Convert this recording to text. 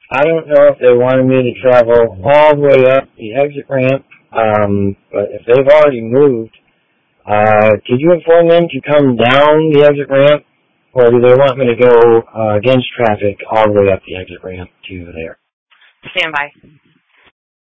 I don't know if they wanted me to travel all the way up the exit ramp, but if they've already moved, did you inform them to come down the exit ramp, or do they want me to go against traffic all the way up the exit ramp to there? Stand by.